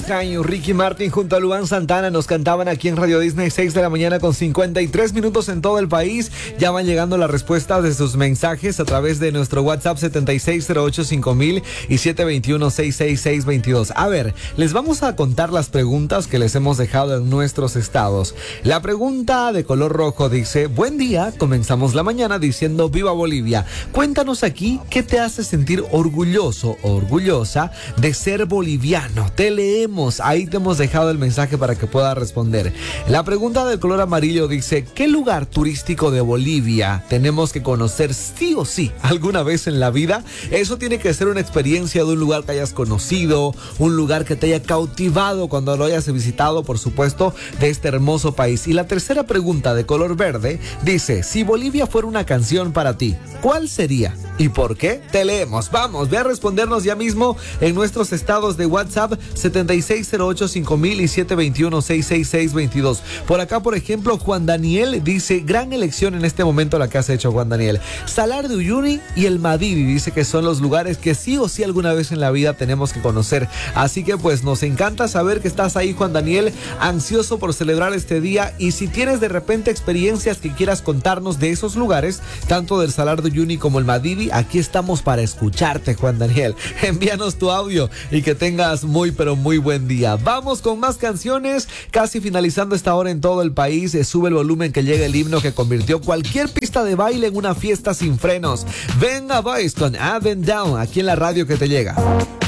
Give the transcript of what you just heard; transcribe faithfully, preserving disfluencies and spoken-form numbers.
Caño, Ricky Martin junto a Luan Santana nos cantaban aquí en Radio Disney, seis de la mañana con cincuenta y tres minutos en todo el país. Ya van llegando las respuestas de sus mensajes a través de nuestro WhatsApp setenta y seis cero ocho cinco mil y siete dos uno seis seis seis dos dos. A ver, les vamos a contar las preguntas que les hemos dejado en nuestros estados. La pregunta de color rojo dice: buen día, comenzamos la mañana diciendo viva Bolivia. Cuéntanos aquí qué te hace sentir orgulloso o orgullosa de ser boliviano. Te leemos, ahí te hemos dejado el mensaje para que puedas responder. La pregunta del color amarillo dice: ¿qué lugar turístico de Bolivia tenemos que conocer sí o sí alguna vez en la vida? Eso tiene que ser una experiencia de un lugar que hayas conocido, un lugar que te haya cautivado cuando lo hayas visitado, por supuesto, de este hermoso país. Y la tercera pregunta de color verde dice: si Bolivia fuera una canción para ti, ¿cuál sería? ¿Y por qué? Te leemos. Vamos, ve a respondernos ya mismo en nuestros estados de WhatsApp setenta y seis cero ocho cinco mil y siete dos uno seis seis seis dos dos. Por acá, por ejemplo, Juan Daniel dice: gran elección en este momento la que has hecho, Juan Daniel. Salar de Uyuni y el Madidi dice que son los lugares que sí o sí alguna vez en la vida tenemos que conocer. Así que pues nos encanta saber que estás ahí, Juan Daniel, ansioso por celebrar este día. Y si tienes de repente experiencias que quieras contarnos de esos lugares, tanto del Salar de Uyuni como el Madidi, aquí estamos para escucharte, Juan Daniel. Envíanos tu audio y que tengas muy pero muy buen día. Vamos con más canciones, casi finalizando esta hora en todo el país. Eh, sube el volumen que llega el himno que convirtió cualquier pista de baile en una fiesta sin frenos. Venga Boys con Up and Down, aquí en la radio que te llega.